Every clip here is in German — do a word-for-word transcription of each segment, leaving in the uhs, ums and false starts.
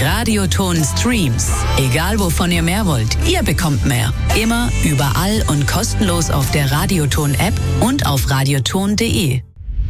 Radioton Streams. Egal wovon ihr mehr wollt, ihr bekommt mehr. Immer, überall und kostenlos auf der Radioton-App und auf radioton punkt de.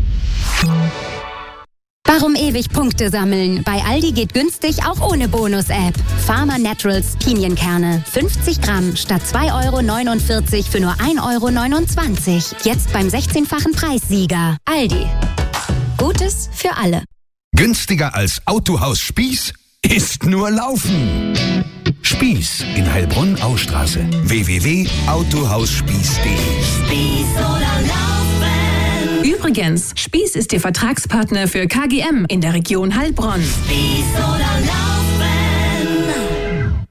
Warum ewig Punkte sammeln? Bei Aldi geht günstig auch ohne Bonus-App. Pharma Naturals Pinienkerne. fünfzig Gramm statt zwei Euro neunundvierzig für nur ein Euro neunundzwanzig. Jetzt beim sechzehnfachen Preissieger. Aldi. Gutes für alle. Günstiger als Autohaus Spieß ist nur Laufen. Spieß in Heilbronn-Austraße. w w w punkt autohausspieß punkt de. Spieß oder Laufen. Übrigens, Spieß ist Ihr Vertragspartner für K G M in der Region Heilbronn. Spieß oder Laufen.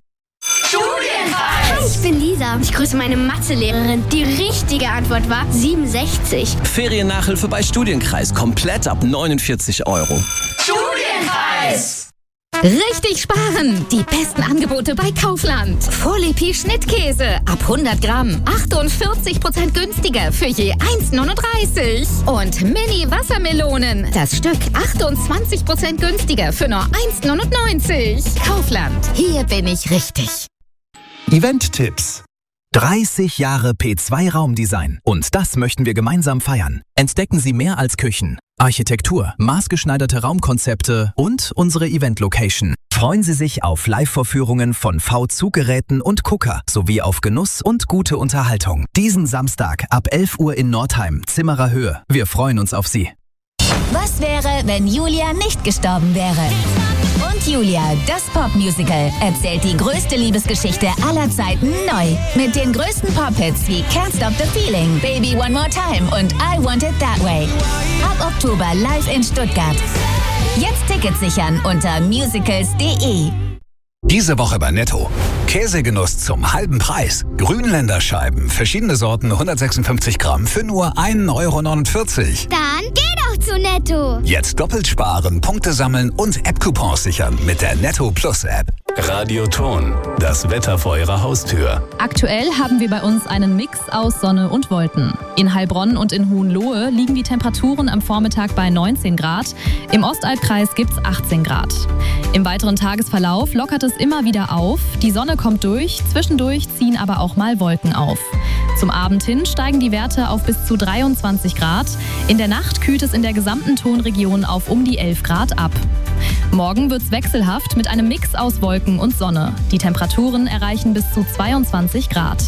Hi, ich bin Lisa. Ich grüße meine Mathelehrerin. Die richtige Antwort war siebenundsechzig. Feriennachhilfe bei Studienkreis komplett ab neunundvierzig Euro. Studienkreis. Richtig sparen! Die besten Angebote bei Kaufland. Volepi Schnittkäse ab hundert Gramm. achtundvierzig Prozent günstiger für je eins neununddreißig. Und Mini-Wassermelonen. Das Stück achtundzwanzig Prozent günstiger für nur eins neunundneunzig. Kaufland. Hier bin ich richtig. Event-Tipps. dreißig Jahre P zwei Raumdesign. Und das möchten wir gemeinsam feiern. Entdecken Sie mehr als Küchen, Architektur, maßgeschneiderte Raumkonzepte und unsere Event-Location. Freuen Sie sich auf Live-Vorführungen von V-Zuggeräten und Gucker sowie auf Genuss und gute Unterhaltung. Diesen Samstag ab elf Uhr in Nordheim, Zimmerer Höhe. Wir freuen uns auf Sie. Was wäre, wenn Julia nicht gestorben wäre? Und Julia, das Popmusical, erzählt die größte Liebesgeschichte aller Zeiten neu. Mit den größten Pop-Hits wie Can't Stop the Feeling, Baby One More Time und I Want It That Way. Ab Oktober live in Stuttgart. Jetzt Tickets sichern unter musicals punkt de. Diese Woche bei Netto. Käsegenuss zum halben Preis. Grünländer Scheiben, verschiedene Sorten, hundertsechsundfünfzig Gramm für nur ein Euro neunundvierzig. Dann geh doch zu Netto. Jetzt doppelt sparen, Punkte sammeln und App-Coupons sichern mit der Netto Plus App. Radioton, das Wetter vor Ihrer Haustür. Aktuell haben wir bei uns einen Mix aus Sonne und Wolken. In Heilbronn und in Hohenlohe liegen die Temperaturen am Vormittag bei neunzehn Grad. Im Ostalbkreis gibt's achtzehn Grad. Im weiteren Tagesverlauf lockert es immer wieder auf. Die Sonne kommt durch, zwischendurch ziehen aber auch mal Wolken auf. Zum Abend hin steigen die Werte auf bis zu dreiundzwanzig Grad. In der Nacht kühlt es in der gesamten Tonregion auf um die elf Grad ab. Morgen wird's wechselhaft mit einem Mix aus Wolken und Sonne. Die Temperaturen erreichen bis zu zweiundzwanzig Grad.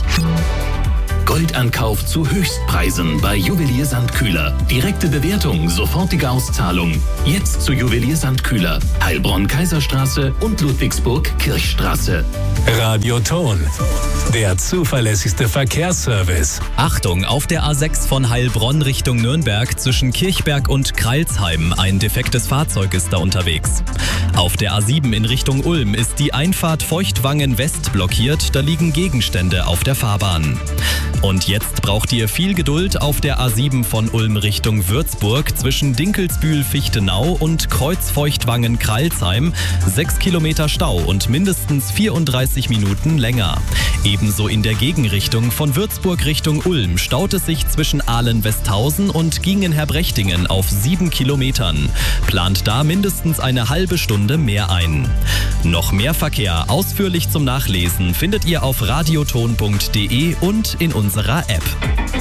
Goldankauf zu Höchstpreisen bei Juwelier Sandkühler. Direkte Bewertung, sofortige Auszahlung. Jetzt zu Juwelier Sandkühler. Heilbronn-Kaiserstraße und Ludwigsburg-Kirchstraße. Radioton, der zuverlässigste Verkehrsservice. Achtung, auf der A sechs von Heilbronn Richtung Nürnberg zwischen Kirchberg und Kreilsheim. Ein defektes Fahrzeug ist da unterwegs. Auf der A sieben in Richtung Ulm ist die Einfahrt Feuchtwangen West blockiert. Da liegen Gegenstände auf der Fahrbahn. Und jetzt braucht ihr viel Geduld auf der A sieben von Ulm Richtung Würzburg zwischen Dinkelsbühl-Fichtenau und Kreuzfeuchtwangen-Kralsheim. Sechs Kilometer Stau und mindestens vierunddreißig Minuten länger. Ebenso in der Gegenrichtung von Würzburg Richtung Ulm staut es sich zwischen Ahlen-Westhausen und Gingen-Herbrechtingen auf sieben Kilometern. Plant da mindestens eine halbe Stunde mehr ein. Noch mehr Verkehr ausführlich zum Nachlesen findet ihr auf radioton punkt de und in unserer App.